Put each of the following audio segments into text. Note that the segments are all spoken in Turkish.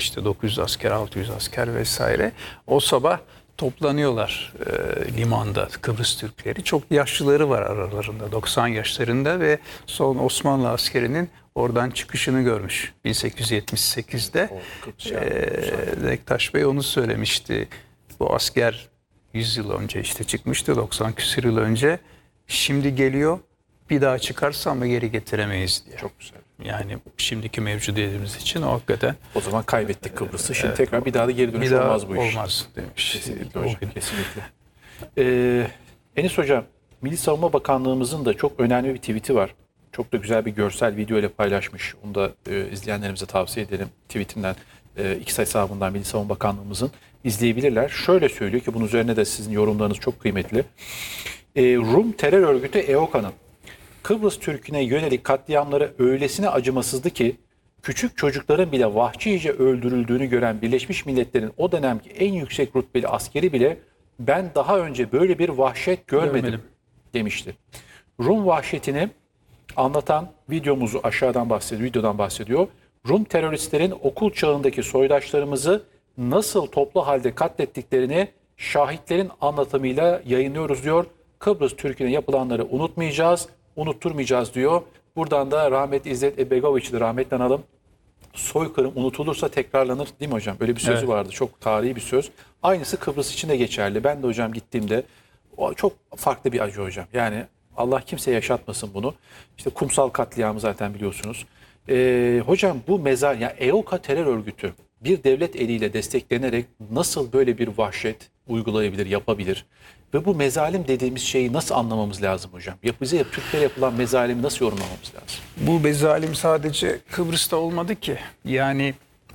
işte 900 asker, 600 asker vesaire. O sabah toplanıyorlar limanda Kıbrıs Türkleri. Çok yaşlıları var aralarında, 90 yaşlarında ve son Osmanlı askerinin oradan çıkışını görmüş 1878'de. Bektaş Bey onu söylemişti. Bu asker 100 yıl önce işte çıkmıştı, 90 küsur yıl önce. Şimdi geliyor, bir daha çıkarsa ama geri getiremeyiz diye. Çok güzel. Yani şimdiki mevcudiyetimiz için o hakikaten. O zaman kaybettik Kıbrıs'ı. Şimdi tekrar bir daha da geri dönüş olmaz bu iş. Olmaz demiş. Kesinlikle hocam, kesinlikle. Enis Hocam, Milli Savunma Bakanlığımızın da çok önemli bir tweet'i var. Çok da güzel bir görsel video ile paylaşmış. Onu da izleyenlerimize tavsiye ederim. Tweetinden, X hesabından Milli Savunma Bakanlığımızın izleyebilirler. Şöyle söylüyor ki bunun üzerine de sizin yorumlarınız çok kıymetli. Rum terör örgütü EOKA'nın Kıbrıs Türk'üne yönelik katliamları öylesine acımasızdı ki küçük çocukların bile vahşice öldürüldüğünü gören Birleşmiş Milletler'in o dönemki en yüksek rütbeli askeri bile ben daha önce böyle bir vahşet görmedim demişti. Rum vahşetini anlatan videomuzu aşağıdan bahsediyor, videodan bahsediyor. Rum teröristlerin okul çağındaki soydaşlarımızı nasıl toplu halde katlettiklerini şahitlerin anlatımıyla yayınlıyoruz diyor. Kıbrıs Türk'üne yapılanları unutmayacağız, unutturmayacağız diyor. Buradan da rahmetli İzzet Ebegoviç'i de rahmetle analım. Soykırım unutulursa tekrarlanır değil mi hocam? Öyle bir sözü vardı. Çok tarihi bir söz. Aynısı Kıbrıs için de geçerli. Ben de hocam gittiğimde çok farklı bir acı hocam. Yani Allah kimseye yaşatmasın bunu. İşte kumsal katliamı zaten biliyorsunuz. Hocam bu mezar, yani EOKA terör örgütü bir devlet eliyle desteklenerek nasıl böyle bir vahşet uygulayabilir, yapabilir? Ve bu mezalim dediğimiz şeyi nasıl anlamamız lazım hocam? Bize Türklere yapılan mezalimi nasıl yorumlamamız lazım? Bu mezalim sadece Kıbrıs'ta olmadı ki. Yani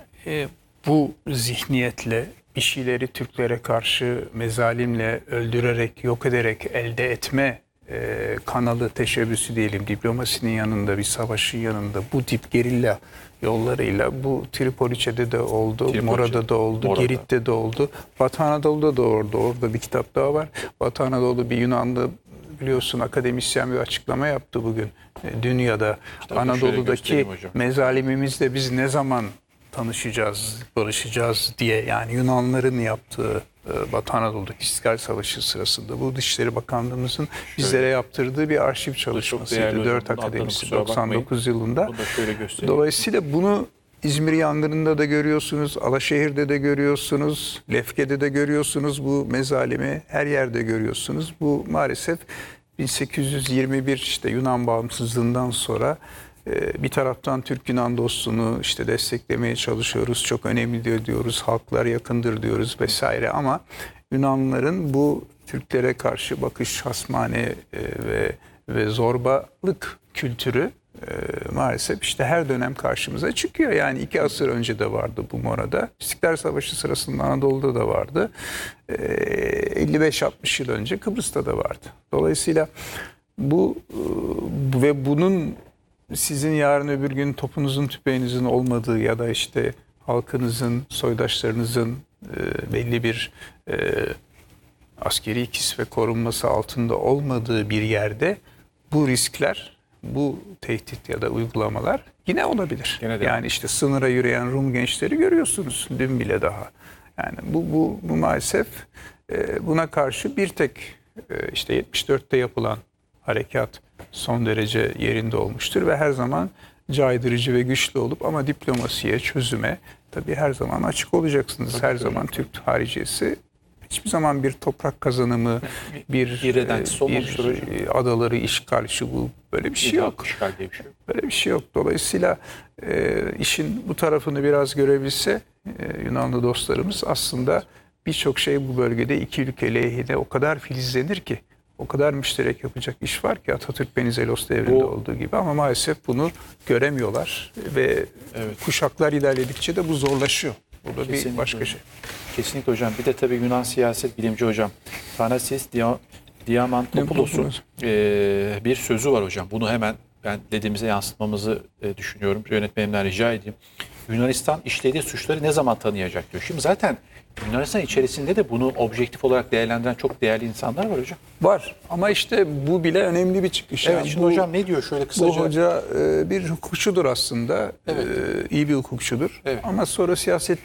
bu zihniyetle bir şeyleri Türklere karşı mezalimle öldürerek, yok ederek elde etme kanalı, teşebbüsü diyelim, diplomasinin yanında, bir savaşın yanında bu tip gerilla yollarıyla bu Tripoliçe'de de oldu, Mora'da da oldu, Girit'te de oldu, Batı Anadolu'da da oldu. Orada bir kitap daha var. Batı Anadolu bir Yunanlı, biliyorsun, akademisyen bir açıklama yaptı bugün. Dünyada işte Anadolu'daki mezalimimizle biz ne zaman tanışacağız, barışacağız diye, yani Yunanların yaptığı Batı Anadolu'daki İstiklal Savaşı sırasında bu Dışişleri Bakanlığımızın bizlere yaptırdığı bir arşiv çalışmasıydı. 4 Akademisi 99 yılında. Dolayısıyla bunu İzmir yangınında da görüyorsunuz, Alaşehir'de de görüyorsunuz, Lefke'de de görüyorsunuz, bu mezalimi her yerde görüyorsunuz. Bu maalesef 1821 işte Yunan bağımsızlığından sonra bir taraftan Türk-Yunan dostluğunu işte desteklemeye çalışıyoruz. Çok önemli diyoruz, halklar yakındır diyoruz vesaire, ama Yunanlıların bu Türklere karşı bakış, hasmane ve zorbalık kültürü maalesef işte her dönem karşımıza çıkıyor. Yani 2 asır önce de vardı bu Mora'da. İstiklal Savaşı sırasında Anadolu'da da vardı. 55-60 yıl önce Kıbrıs'ta da vardı. Dolayısıyla bu ve bunun sizin yarın öbür gün topunuzun, tüfeğinizin olmadığı ya da işte halkınızın, soydaşlarınızın belli bir askeri kisve korunması altında olmadığı bir yerde bu riskler, bu tehdit ya da uygulamalar yine olabilir. Yani işte sınıra yürüyen Rum gençleri görüyorsunuz dün bile daha. Yani bu maalesef buna karşı bir tek işte 74'te yapılan harekat son derece yerinde olmuştur ve her zaman caydırıcı ve güçlü olup, ama diplomasiye, çözüme tabii her zaman açık olacaksınız. Her zaman Türk hariciyesi hiçbir zaman bir toprak kazanımı, bir adaları işgal, bu böyle bir şey yok. Böyle bir şey yok. Dolayısıyla işin bu tarafını biraz görebilse Yunanlı dostlarımız, aslında birçok şey bu bölgede iki ülke lehine o kadar filizlenir ki, o kadar müşterek yapacak iş var ki Atatürk Venizelos devrinde olduğu gibi, ama maalesef bunu göremiyorlar ve kuşaklar ilerledikçe de bu zorlaşıyor. Bu da bir başka şey. Kesinlikle hocam. Bir de tabii Yunan siyaset bilimci hocam Thanasis Diamantopoulos'un bir sözü var hocam. Bunu hemen ben dediğimize yansıtmamızı düşünüyorum. Yönetmenimden rica edeyim. Yunanistan işlediği suçları ne zaman tanıyacak diyor. Şimdi zaten Yunanistan içerisinde de bunu objektif olarak değerlendiren çok değerli insanlar var hocam. Var, ama işte bu bile önemli bir çıkış. Evet, yani şimdi hocam ne diyor şöyle kısaca? Bu hoca bir hukukçudur aslında, iyi bir hukukçudur, ama sonra siyaset